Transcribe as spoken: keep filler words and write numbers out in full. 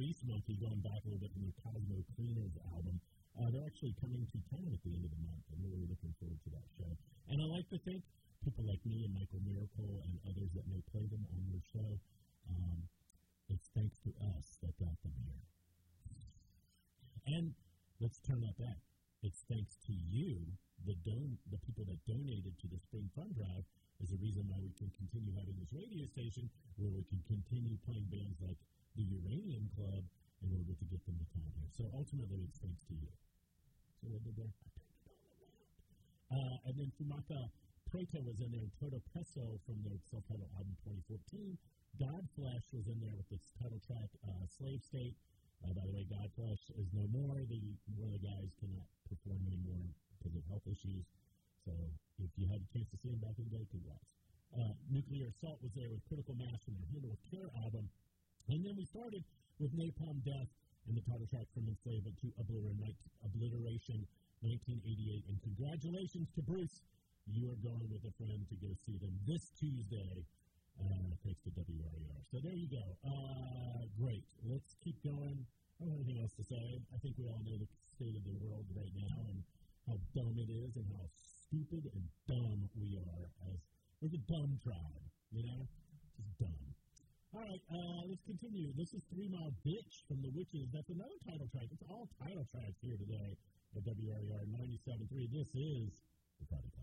Grease Monkey, going back a little bit from the Cosmo Cleaners album. Uh, they're actually coming to town at the end of the month. I'm really looking forward to that show. And I like to think people like me and Michael Miracle and others that may play them on their show, um, it's thanks to us that got them here. And let's turn that back. It's thanks to you, the don- the people that donated to the Spring Fun Drive, is the reason why we can continue having this radio station where we can continue playing bands like the Uranium Club in order to get them to town here. So ultimately, it's thanks to you. So what did that? I turned it all around. Uh, and then Fumaka Preto was in there, Toto Presso from their self-titled album twenty fourteen. Godflesh was in there with its title track, uh, Slave State. Uh, by the way, Godflesh is no more. The, one of the guys cannot perform anymore because of health issues. So if you had a chance to see him back in the day, congrats. Uh, Nuclear Assault was there with Critical Mass from their Handle with Care album. And then we started with Napalm Death and the title track from Enslavement to Obliteration, nineteen eighty-eight. And congratulations to Bruce. You are going with a friend to go see them this Tuesday. Uh, thanks to W R E R. So there you go. Uh, great. Let's keep going. I don't have anything else to say. I think we all know the state of the world right now and how dumb it is and how stupid and dumb we are. As we're the dumb tribe, you know? Just dumb. All right, uh, let's continue. This is Three Mile Bitch from The Witches. That's another title track. It's all title tracks here today at W R E R ninety-seven point three. This is the Friday